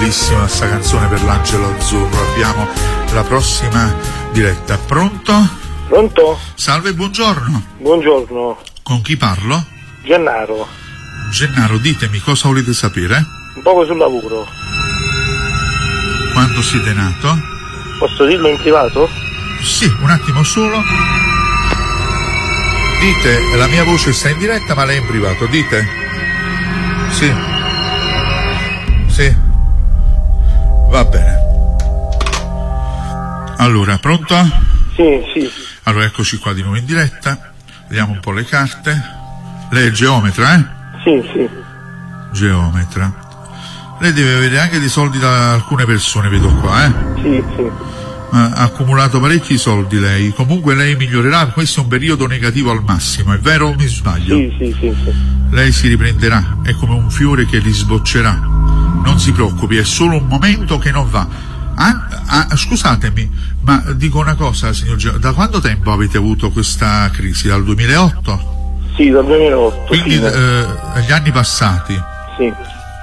bellissima sta canzone per l'Angelo Azzurro. Abbiamo la prossima diretta. Pronto? Pronto? Salve, buongiorno. Buongiorno. Con chi parlo? Gennaro. Gennaro, ditemi cosa volete sapere? Un poco sul lavoro. Quando siete nato? Posso dirlo in privato? Sì, un attimo solo. Dite, la mia voce sta in diretta ma lei è in privato, dite? Sì. Sì. Va bene. Allora, pronto? Sì, sì. Allora, eccoci qua di nuovo in diretta. Vediamo un po' le carte. Lei è geometra, eh? Sì, sì. Geometra. Lei deve avere anche dei soldi da alcune persone, vedo qua, eh? Sì, sì. Ha accumulato parecchi soldi lei. Comunque lei migliorerà, questo è un periodo negativo al massimo, è vero o mi sbaglio? Sì, sì, sì, sì. Lei si riprenderà, è come un fiore che risboccerà. Non si preoccupi, è solo un momento che non va. Scusatemi, ma dico una cosa, signor Gio, da quanto tempo avete avuto questa crisi? Dal 2008? Sì, dal 2008. Quindi gli anni passati? Sì.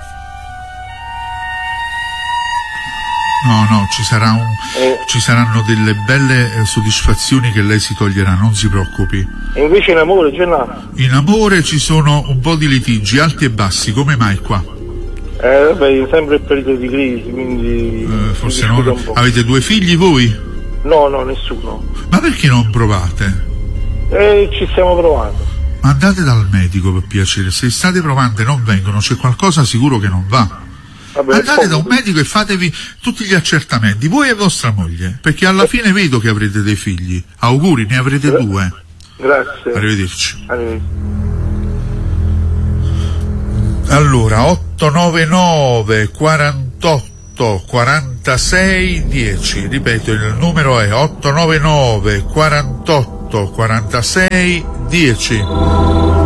No, ci saranno delle belle soddisfazioni che lei si toglierà, non si preoccupi. E invece in amore ce l'ha? In amore ci sono un po' di litigi, alti e bassi, come mai qua? Vabbè, sempre il periodo di crisi, quindi... forse no. Avete 2 figli voi? No, nessuno. Ma perché non provate? Ci stiamo provando. Andate dal medico per piacere, se state provando e non vengono, c'è qualcosa sicuro che non va. Vabbè, andate da un medico e fatevi tutti gli accertamenti, voi e vostra moglie, perché alla fine vedo che avrete dei figli. Auguri, ne avrete 2. Grazie. Arrivederci. Allora, 899 48 46 10, ripeto, il numero è 899 48 46 10.